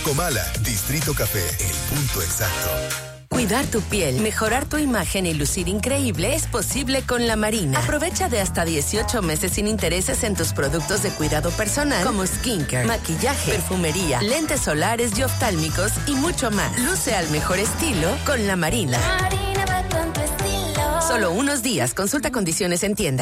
Comala, Distrito Café, el punto exacto. Cuidar tu piel, mejorar tu imagen y lucir increíble es posible con La Marina. Aprovecha de hasta 18 meses sin intereses en tus productos de cuidado personal como skincare, maquillaje, perfumería, lentes solares y oftálmicos y mucho más. Luce al mejor estilo con La Marina. Marina va con tu estilo. Solo unos días. Consulta condiciones en tienda.